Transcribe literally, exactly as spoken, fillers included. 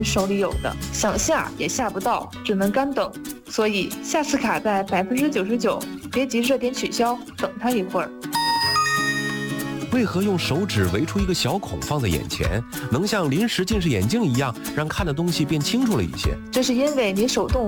手里有的，想下也下不到，只能干等。所以下次卡在百分之九十九，别急着点取消，等它一会儿。 为何用手指围出一个小孔放在眼前，能像临时近视眼镜一样，让看的东西变清楚了一些？ 这是因为你手动